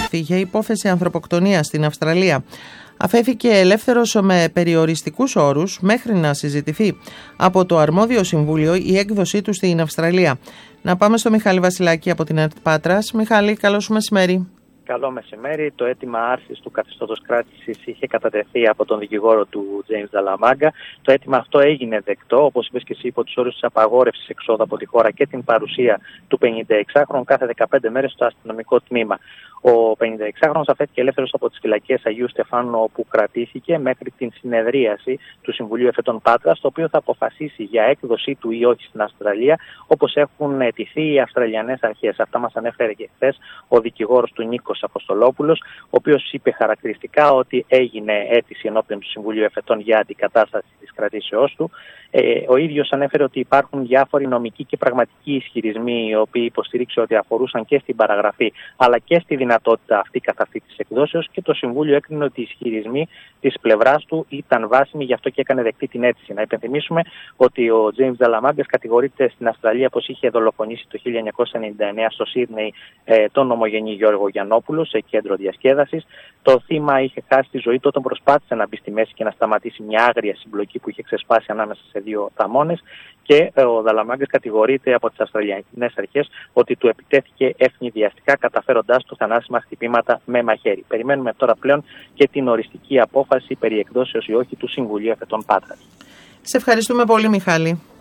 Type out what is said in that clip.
για υπόθεση ανθρωποκτονίας στην Αυστραλία αφέθηκε ελεύθερος με περιοριστικούς όρους μέχρι να συζητηθεί από το αρμόδιο συμβούλιο η έκδοσή του στην Αυστραλία. Να πάμε στο Μιχάλη Βασιλάκη από την ΕΡΤ Πάτρας. Μιχάλη, καλό σου μεσημέρι. Καλό μεσημέρι. Το αίτημα άρσης του καθεστώτος κράτησης είχε κατατεθεί από τον δικηγόρο του James Dallamaga. Το αίτημα αυτό έγινε δεκτό, όπως είπες και εσύ, υπό τους όρους της απαγόρευσης εξόδου από τη χώρα και την παρουσία του 56χρονου κάθε 15 μέρες στο αστυνομικό τμήμα. Ο 56χρονος αφέθηκε ελεύθερος από τις φυλακές Αγίου Στεφάνου, όπου κρατήθηκε μέχρι την συνεδρίαση του Συμβουλίου Εφετών Πάτρας, το οποίο θα αποφασίσει για έκδοσή του ή όχι στην Αυστραλία, όπως έχουν αιτηθεί οι Αυστραλιανές αρχές. Αυτά μας ανέφερε και χθες ο δικηγόρος του Νίκος Αποστολόπουλος, ο οποίος είπε χαρακτηριστικά ότι έγινε αίτηση ενώπιον του Συμβουλίου Εφετών για αντικατάσταση της κρατήσεώς του. Ο ίδιος ανέφερε ότι υπάρχουν διάφοροι νομικοί και πραγματικοί ισχυρισμοί, οι οποίοι υποστήριξε ότι αφορούσαν και στην παραγραφή αλλά και στη δυνατότητα αυτή καθ' αυτή της εκδόσεως, και το Συμβούλιο έκρινε ότι οι ισχυρισμοί της πλευράς του ήταν βάσιμοι, γι' αυτό και έκανε δεκτή την αίτηση. Να υπενθυμίσουμε ότι ο James Dallamaga κατηγορείται στην Αυστραλία πως είχε δολοφονήσει το 1999 στο Σίδνεϊ τον ομογενή Γιώργο Γιαννόπουλο σε κέντρο διασκέδασης. Το θύμα είχε χάσει τη ζωή του όταν προσπάθησε να μπει στη μέση και να σταματήσει μια άγρια συμπλοκή που είχε ξεσπάσει ανάμεσα σε δύο θαμώνες, και ο Dallamaga κατηγορείται από τις Αυστραλιανές αρχές ότι του επιτέθηκε ευνηδιαστικά, καταφέροντάς του θανάσιμα χτυπήματα με μαχαίρι. Περιμένουμε τώρα πλέον και την οριστική απόφαση περί εκδόσεως ή όχι του Συμβουλίου Εφετών Πάτρας. Σε ευχαριστούμε πολύ, Μιχάλη.